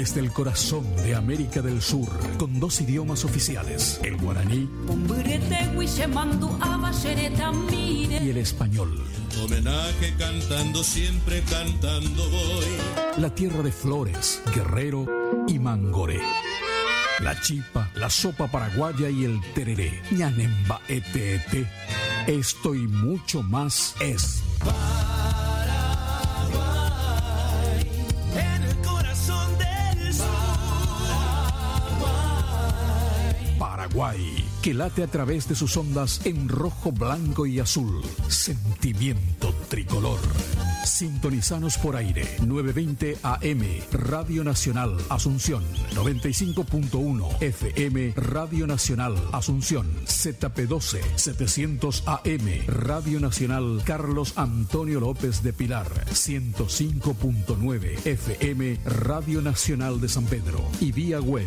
Desde el corazón de América del Sur, con 2 idiomas oficiales, el guaraní y el español. Homenaje cantando, siempre cantando voy. La tierra de Flores, Guerrero y Mangoré. La chipa, la sopa paraguaya y el tereré. Ñanemba ete. Esto y mucho más es Paraguay, en el corazón del sur. Paraguay, que late a través de sus ondas en rojo, blanco y azul. Sentimiento tricolor. Sintonizanos por aire, 920 AM, Radio Nacional Asunción, 95.1 FM, Radio Nacional Asunción, ZP12, 700 AM, Radio Nacional Carlos Antonio López de Pilar, 105.9 FM, Radio Nacional de San Pedro, y vía web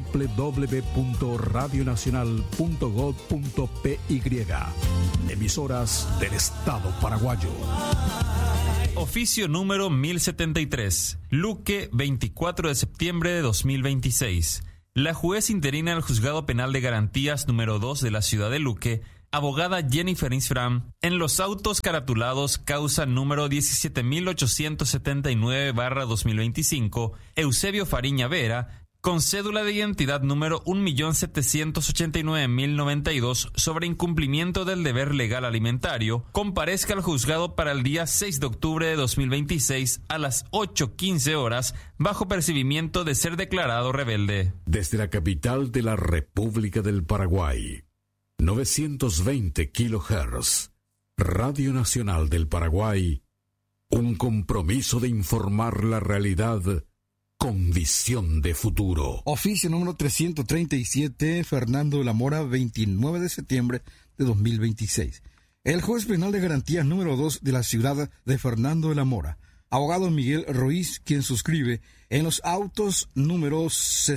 www.radionacional.gov.py. Emisoras del Estado paraguayo. Oficio número 1073, Luque, 24 de septiembre de 2026. La juez interina del Juzgado Penal de Garantías número 2 de la ciudad de Luque, abogada Jennifer Insfram, en los autos caratulados causa número 17.879/2025, Eusebio Fariña Vera, con cédula de identidad número 1.789.092 sobre incumplimiento del deber legal alimentario, comparezca al juzgado para el día 6 de octubre de 2026 a las 8:15 horas bajo percibimiento de ser declarado rebelde. Desde la capital de la República del Paraguay, 920 kHz, Radio Nacional del Paraguay, un compromiso de informar la realidad con visión de futuro. Oficio número 337, Fernando de la Mora, 29 de septiembre de 2026. El juez penal de garantías número 2 de la ciudad de Fernando de la Mora, abogado Miguel Ruiz, quien suscribe en los autos números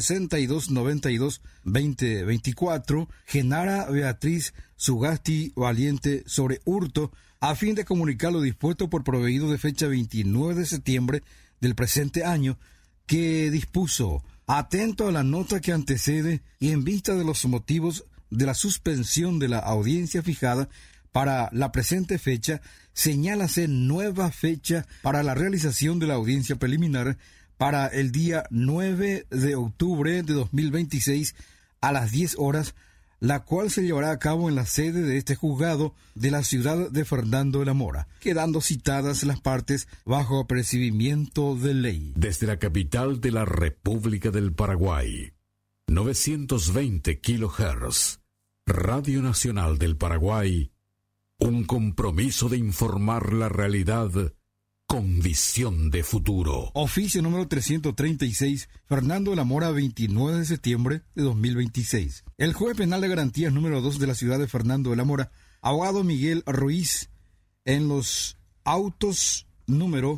6292-2024, Genara Beatriz Sugasti Valiente sobre hurto, a fin de comunicar lo dispuesto por proveído de fecha 29 de septiembre del presente año, que dispuso, atento a la nota que antecede y en vista de los motivos de la suspensión de la audiencia fijada para la presente fecha, señálase nueva fecha para la realización de la audiencia preliminar para el día 9 de octubre de 2026 a las 10 horas, la cual se llevará a cabo en la sede de este juzgado de la ciudad de Fernando de la Mora, quedando citadas las partes bajo apercibimiento de ley. Desde la capital de la República del Paraguay, 920 kHz, Radio Nacional del Paraguay, un compromiso de informar la realidad con visión de futuro. Oficio número 336, Fernando de la Mora, 29 de septiembre de 2026. El juez penal de garantías número 2 de la ciudad de Fernando de la Mora, abogado Miguel Ruiz, en los autos número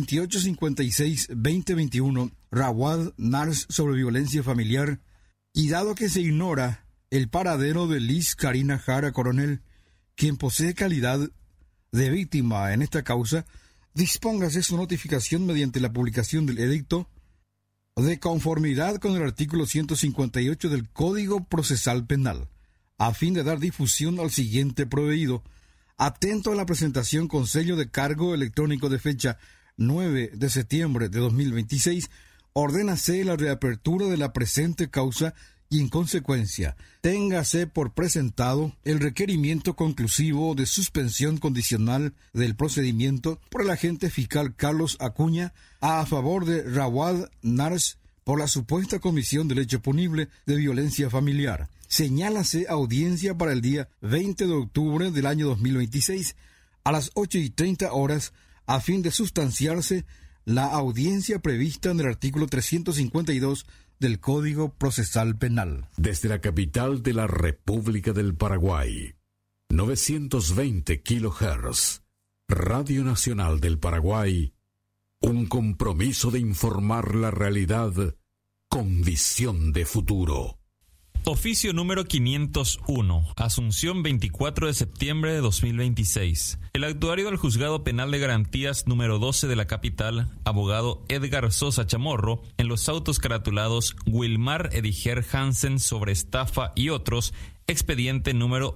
2856-2021, Rawad Nars sobre violencia familiar, y dado que se ignora el paradero de Liz Karina Jara Coronel, quien posee calidad de víctima en esta causa, dispóngase su notificación mediante la publicación del edicto de conformidad con el artículo 158 del Código Procesal Penal, a fin de dar difusión al siguiente proveído, atento a la presentación con sello de cargo electrónico de fecha 9 de septiembre de 2026, ordénase la reapertura de la presente causa y, en consecuencia, téngase por presentado el requerimiento conclusivo de suspensión condicional del procedimiento por el agente fiscal Carlos Acuña a favor de Rawad Nars por la supuesta comisión del hecho punible de violencia familiar. Señálase audiencia para el día 20 de octubre del año 2026 a las 8:30 horas a fin de sustanciarse la audiencia prevista en el artículo 352 del Código Procesal Penal. Desde la capital de la República del Paraguay, 920 kHz, Radio Nacional del Paraguay, un compromiso de informar la realidad con visión de futuro. Oficio número 501, Asunción 24 de septiembre de 2026. El actuario del Juzgado Penal de Garantías número 12 de la capital, abogado Edgar Sosa Chamorro, en los autos caratulados Wilmar Ediger Hansen sobre estafa y otros, expediente número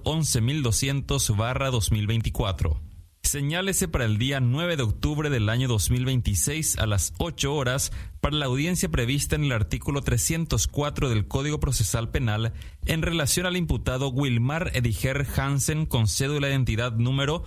11.200/2024. Señálese para el día 9 de octubre del año 2026 a las 8 horas para la audiencia prevista en el artículo 304 del Código Procesal Penal en relación al imputado Wilmar Ediger Hansen con cédula de identidad número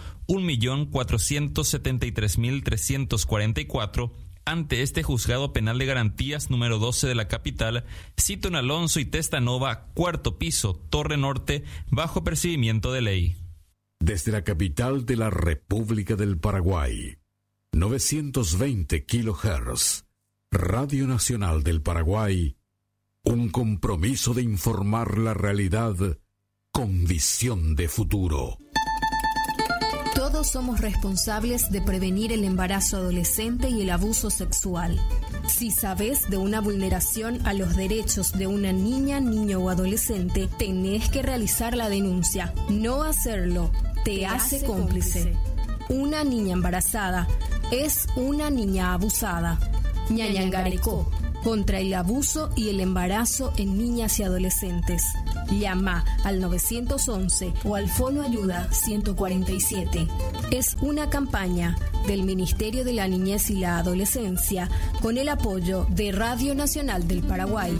1.473.344 ante este Juzgado Penal de Garantías número 12 de la capital, sito en Alonso y Testanova, cuarto piso, Torre Norte, bajo percibimiento de ley. Desde la capital de la República del Paraguay, 920 kHz, Radio Nacional del Paraguay, un compromiso de informar la realidad con visión de futuro. Todos somos responsables de prevenir el embarazo adolescente y el abuso sexual. Si sabes de una vulneración a los derechos de una niña, niño o adolescente, tenés que realizar la denuncia. No hacerlo te hace cómplice. Una niña embarazada es una niña abusada. Ñañangarecó, contra el abuso y el embarazo en niñas y adolescentes. Llama al 911 o al Fono Ayuda 147. Es una campaña del Ministerio de la Niñez y la Adolescencia con el apoyo de Radio Nacional del Paraguay.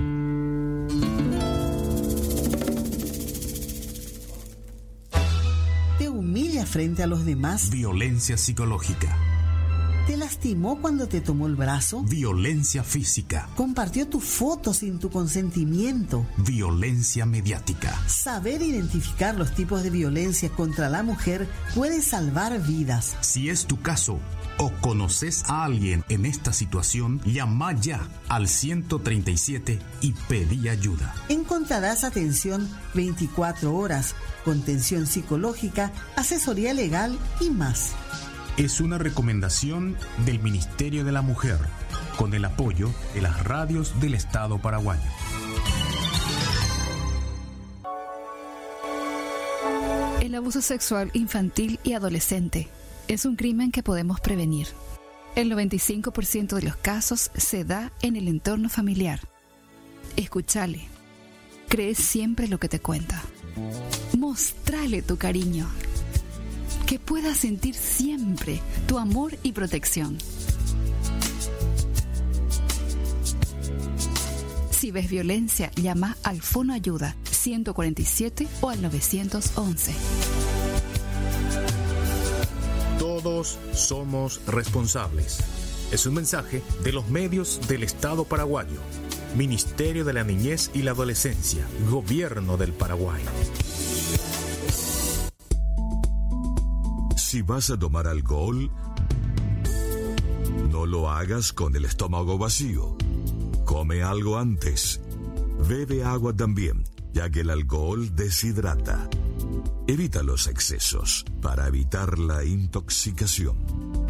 ¿Te humilla frente a los demás? Violencia psicológica. ¿Te lastimó cuando te tomó el brazo? Violencia física. ¿Compartió tu foto sin tu consentimiento? Violencia mediática. Saber identificar los tipos de violencia contra la mujer puede salvar vidas. Si es tu caso o conoces a alguien en esta situación, llama ya al 137 y pedí ayuda. Encontrarás atención 24 horas, contención psicológica, asesoría legal y más. Es una recomendación del Ministerio de la Mujer, con el apoyo de las radios del Estado paraguayo. El abuso sexual infantil y adolescente es un crimen que podemos prevenir. El 95% de los casos se da en el entorno familiar. Escúchale. Cree siempre lo que te cuenta. Mostrale tu cariño. Que puedas sentir siempre tu amor y protección. Si ves violencia, llama al Fono Ayuda 147 o al 911. Todos somos responsables. Es un mensaje de los medios del Estado paraguayo, Ministerio de la Niñez y la Adolescencia, Gobierno del Paraguay. Si vas a tomar alcohol, no lo hagas con el estómago vacío. Come algo antes. Bebe agua también, ya que el alcohol deshidrata. Evita los excesos para evitar la intoxicación.